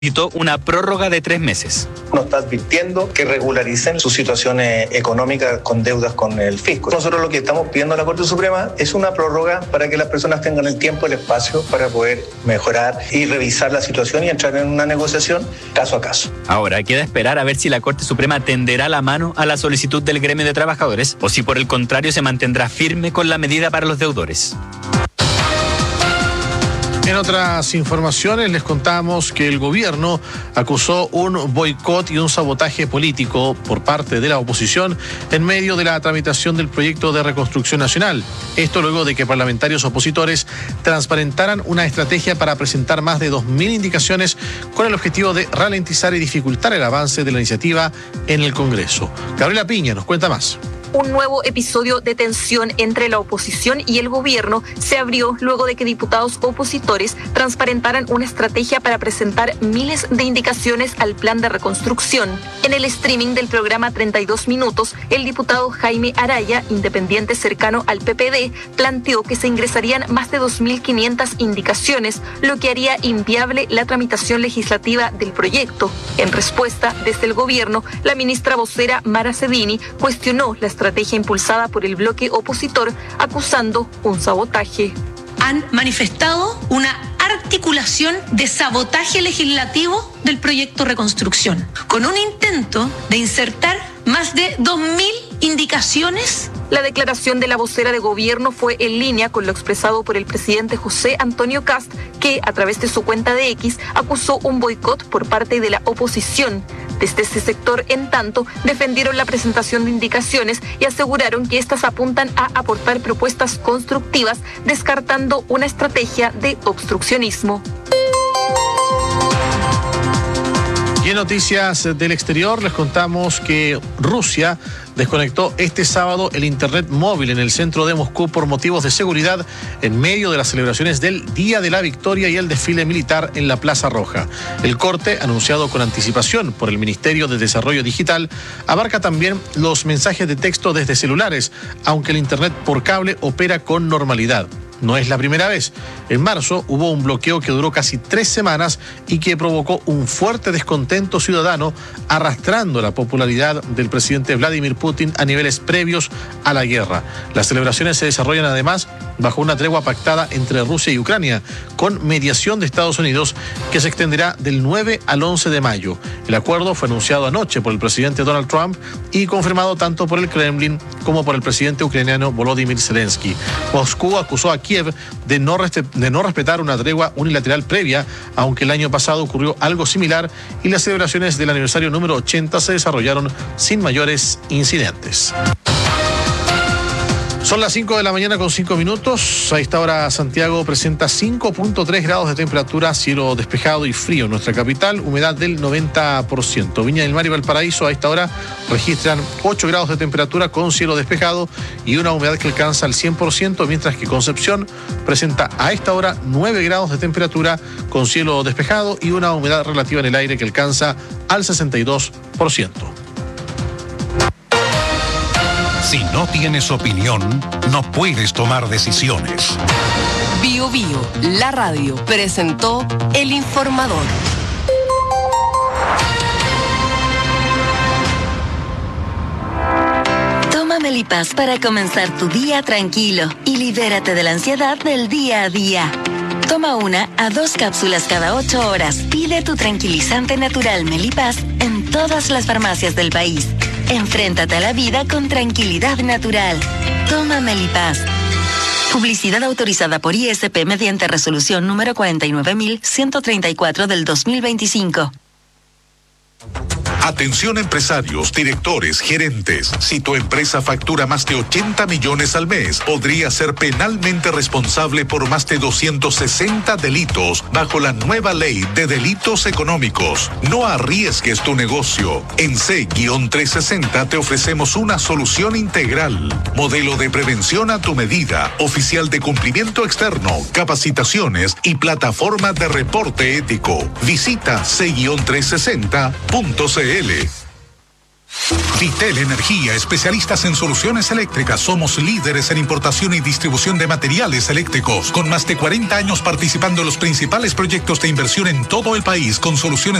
una prórroga de 3 meses. Nos está advirtiendo que regularicen su situación económica con deudas con el fisco. Nosotros lo que estamos pidiendo a la Corte Suprema es una prórroga para que las personas tengan el tiempo y el espacio para poder mejorar y revisar la situación y entrar en una negociación caso a caso. Ahora queda esperar a ver si la Corte Suprema tenderá la mano a la solicitud del gremio de trabajadores o si por el contrario se mantendrá firme con la medida para los deudores. En otras informaciones les contamos que el gobierno acusó un boicot y un sabotaje político por parte de la oposición en medio de la tramitación del proyecto de reconstrucción nacional. Esto luego de que parlamentarios opositores transparentaran una estrategia para presentar más de 2.000 indicaciones con el objetivo de ralentizar y dificultar el avance de la iniciativa en el Congreso. Gabriela Piña nos cuenta más. Un nuevo episodio de tensión entre la oposición y el gobierno se abrió luego de que diputados opositores transparentaran una estrategia para presentar miles de indicaciones al plan de reconstrucción. En el streaming del programa 32 Minutos, el diputado Jaime Araya, independiente cercano al PPD, planteó que se ingresarían más de 2.500 indicaciones, lo que haría inviable la tramitación legislativa del proyecto. En respuesta, desde el gobierno, la ministra vocera Mara Cedini cuestionó la estrategia impulsada por el bloque opositor, acusando un sabotaje. Han manifestado una articulación de sabotaje legislativo del proyecto Reconstrucción, con un intento de insertar más de 2.000 indicaciones. La declaración de la vocera de gobierno fue en línea con lo expresado por el presidente José Antonio Kast, que a través de su cuenta de X acusó un boicot por parte de la oposición. Desde este sector, en tanto, defendieron la presentación de indicaciones y aseguraron que estas apuntan a aportar propuestas constructivas, descartando una estrategia de obstruccionismo. Y en noticias del exterior les contamos que Rusia desconectó este sábado el internet móvil en el centro de Moscú por motivos de seguridad en medio de las celebraciones del Día de la Victoria y el desfile militar en la Plaza Roja. El corte, anunciado con anticipación por el Ministerio de Desarrollo Digital, abarca también los mensajes de texto desde celulares, aunque el internet por cable opera con normalidad. No es la primera vez. En marzo hubo un bloqueo que duró casi 3 semanas y que provocó un fuerte descontento ciudadano, arrastrando la popularidad del presidente Vladimir Putin a niveles previos a la guerra. Las celebraciones se desarrollan además bajo una tregua pactada entre Rusia y Ucrania, con mediación de Estados Unidos, que se extenderá del 9 al 11 de mayo. El acuerdo fue anunciado anoche por el presidente Donald Trump y confirmado tanto por el Kremlin como por el presidente ucraniano Volodymyr Zelensky. Moscú acusó a Kiev de no respetar una tregua unilateral previa, aunque el año pasado ocurrió algo similar y las celebraciones del aniversario número 80 se desarrollaron sin mayores incidentes. Son las 5 de la mañana con 5 minutos. A esta hora Santiago presenta 5.3 grados de temperatura, cielo despejado y frío en nuestra capital, humedad del 90%. Viña del Mar y Valparaíso a esta hora registran 8 grados de temperatura con cielo despejado y una humedad que alcanza el 100%, mientras que Concepción presenta a esta hora 9 grados de temperatura con cielo despejado y una humedad relativa en el aire que alcanza al 62%. Si no tienes opinión, no puedes tomar decisiones. Bio Bio, la radio, presentó El Informador. Toma Melipaz para comenzar tu día tranquilo y libérate de la ansiedad del día a día. Toma 1 a 2 cápsulas cada 8 horas. Pide tu tranquilizante natural Melipaz en todas las farmacias del país. Enfréntate a la vida con tranquilidad natural. Toma Melipaz. Publicidad autorizada por ISP mediante resolución número 49.134 del 2025. Atención empresarios, directores, gerentes. Si tu empresa factura más de 80 millones al mes, podría ser penalmente responsable por más de 260 delitos bajo la nueva ley de delitos económicos. No arriesgues tu negocio. En C-360 te ofrecemos una solución integral. Modelo de prevención a tu medida, oficial de cumplimiento externo, capacitaciones y plataforma de reporte ético. Visita C-360.cl. Vitel Energía, especialistas en soluciones eléctricas. Somos líderes en importación y distribución de materiales eléctricos, con más de 40 años participando en los principales proyectos de inversión en todo el país, con soluciones